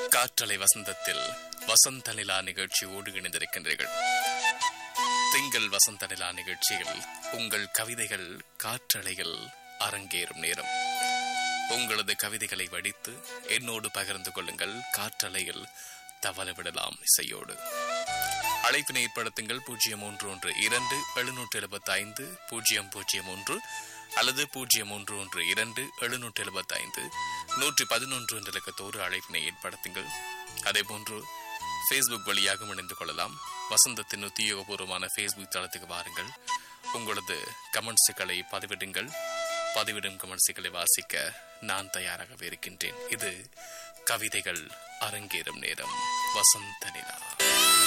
காற்றலை வசந்தத்தில் வசந்த நிலா நிகழ்ச்சியோடு இணைந்திருக்கின்றீர்கள். திங்கள் வசந்த நிலா நிகழ்ச்சியில் உங்கள் கவிதைகள் காற்றலையில் அரங்கேறும் நேரம். உங்களது கவிதைகளை வடித்து என்னோடு பகிர்ந்து கொள்ளுங்கள். காற்றலையில் தவளவிடலாம் இசையோடு. அழைப்பினை ஏற்படுத்துங்கள் 0312-775-001 அல்லது 0312-775-111 என்ற இலக்கத்தோடு அழைப்பினை ஏற்படுத்துங்கள். அதேபோன்று Facebook வழியாக இணைந்து கொள்ளலாம். வசந்தத்தின் உத்தியோகபூர்வமான Facebook தளத்துக்கு வாருங்கள். உங்களது கமெண்ட்ஸுகளை பதிவிடுங்கள். பதிவிடும் கமெண்ட்ஸுகளை வாசிக்க நான் தயாராகவே இருக்கின்றேன். இது கவிதைகள் அரங்கேறும் நேரம். வசந்த நிலா.